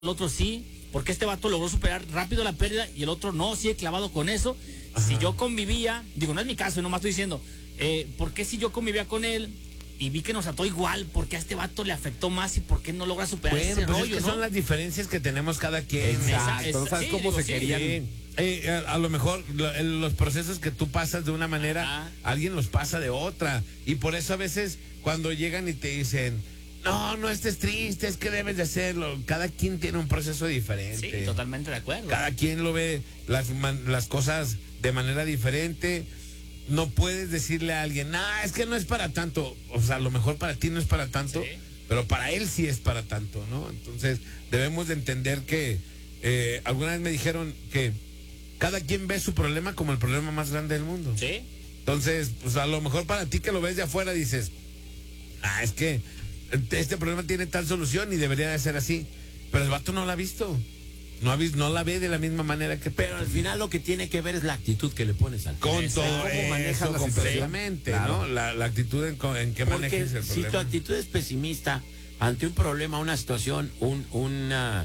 el otro sí, porque este vato logró superar rápido la pérdida y el otro no, sigue clavado con eso. Ajá. Si yo convivía, digo, no es mi caso, nomás estoy diciendo, ¿por qué si yo convivía con él y vi que nos ató igual, por qué a este vato le afectó más y por qué no logra superar ese rollo? Es que son las diferencias que tenemos cada quien. Exacto, no sabes cómo se querían. A lo mejor los procesos que tú pasas de una manera, alguien los pasa de otra. Y por eso a veces cuando llegan y te dicen, no estés triste, es que debes de hacerlo. Cada quien tiene un proceso diferente. Sí, totalmente de acuerdo. Cada quien lo ve las cosas de manera diferente. No puedes decirle a alguien, es que no es para tanto. O sea, a lo mejor para ti no es para tanto, pero para él sí es para tanto, ¿no? Entonces debemos de entender que alguna vez me dijeron que cada quien ve su problema como el problema más grande del mundo. Sí. Entonces, pues a lo mejor para ti que lo ves de afuera dices, es que este problema tiene tal solución y debería de ser así. Pero el vato no la ha visto. No la ve de la misma manera que... Pero al final lo que tiene que ver es la actitud que le pones al con todo cómo manejas completamente, claro. ¿no? La actitud en que manejes el problema. Si tu actitud es pesimista ante un problema, una situación, una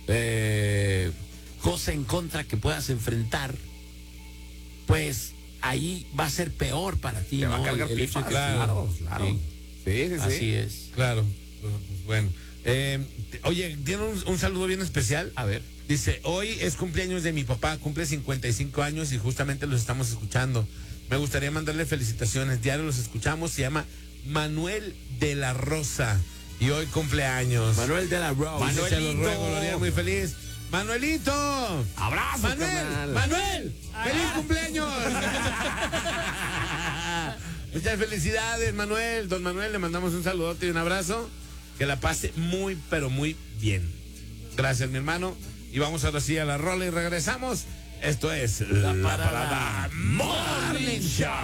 cosa en contra que puedas enfrentar, pues ahí va a ser peor para ti. Te va a cargar el hecho de que claro. Sí. Así es. Claro. Pues bueno. Oye, tiene un saludo bien especial. A ver. Dice, hoy es cumpleaños de mi papá, cumple 55 años y justamente los estamos escuchando. Me gustaría mandarle felicitaciones, diario los escuchamos, se llama Manuel de la Rosa y hoy cumpleaños. Manuel de la Rosa. Manuelito. Se lo ruego, lo haría muy feliz. Manuelito. Abrazo, Manuel, feliz cumpleaños. Muchas felicidades, Manuel. Don Manuel, le mandamos un saludote y un abrazo. Que la pase muy, pero muy bien. Gracias, mi hermano. Y vamos ahora sí a la rola y regresamos. Esto es La Parada Morning Show.